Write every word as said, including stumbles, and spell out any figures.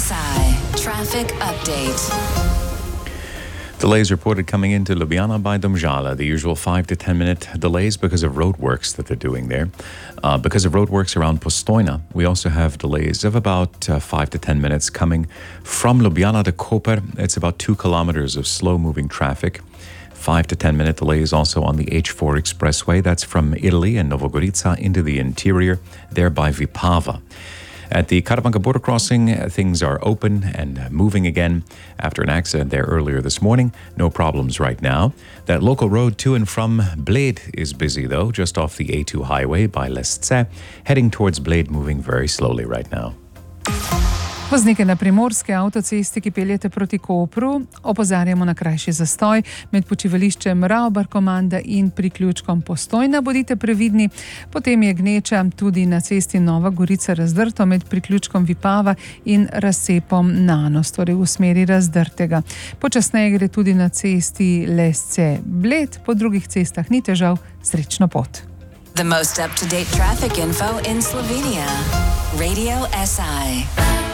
S I Traffic Update. Delays reported coming into Ljubljana by Domžale, the usual five to ten minute delays because of roadworks that they're doing there. Uh, because of roadworks around Postojna, we also have delays of about uh, five to ten minutes coming from Ljubljana to Koper. It's about two kilometers of slow-moving traffic. Five to ten minute delays also on the H four expressway. That's from Italy and Novogorica into the interior, there by Vipava. At the Karavanka border crossing, things are open and moving again after an accident there earlier this morning. No problems right now. That local road to and from Bled is busy though, just off the A two highway by Lesce, heading towards Bled, moving very slowly right now. Voznike na primorske avtocesti, ki peljete proti Kopru, opozarjamo na krajši zastoj med počivališčem Ravbar-Komanda in priključkom Postojna. Bodite previdni. Potem je gneča tudi na cesti Nova Gorica-Razdrto med priključkom Vipava in razcepom Nanos, torej v smeri Razdrtega. Počasneje gre tudi na cesti Lesce-Bled, po drugih cestah ni težav. Srečno pot. The most up-to-date traffic info in Slovenia. Radio S I.